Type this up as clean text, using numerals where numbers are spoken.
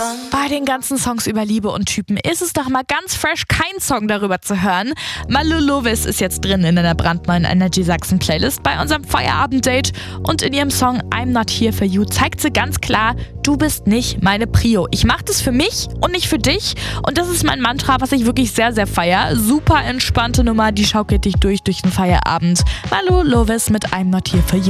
Bei den ganzen Songs über Liebe und Typen ist es doch mal ganz fresh, kein Song darüber zu hören. Malu Lovis ist jetzt drin in einer brandneuen Energy Sachsen Playlist bei unserem Feierabend-Date und in ihrem Song I'm Not Here For You zeigt sie ganz klar, du bist nicht meine Prio. Ich mache das für mich und nicht für dich und das ist mein Mantra, was ich wirklich sehr, sehr feiere. Super entspannte Nummer, die schaukelt dich durch den Feierabend. Malu Lovis mit I'm Not Here For You.